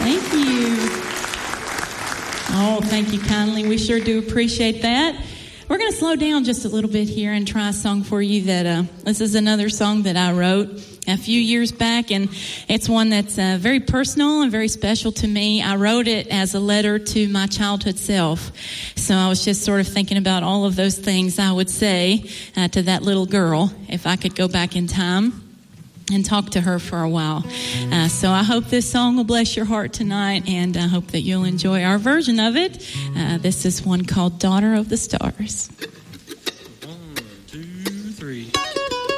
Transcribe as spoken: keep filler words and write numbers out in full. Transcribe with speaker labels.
Speaker 1: Thank you. Oh, thank you kindly. We sure do appreciate that. We're going to slow down just a little bit here and try a song for you that, uh, this is another song that I wrote a few years back, and it's one that's uh, very personal and very special to me. I wrote it as a letter to my childhood self. So I was just sort of thinking about all of those things I would say uh, to that little girl if I could go back in time and talk to her for a while. Uh, so I hope this song will bless your heart tonight, and I hope that you'll enjoy our version of it. Uh, this is one called Daughter of the Stars.